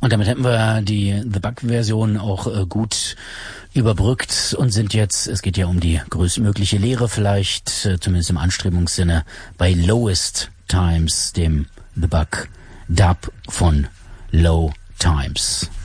Und damit hätten wir die The Bug-Version auch gut überbrückt und sind jetzt, es geht ja um die größtmögliche Lehre vielleicht, zumindest im Anstrebungssinne, bei Lowest Times, dem The Bug Dub von Low Times.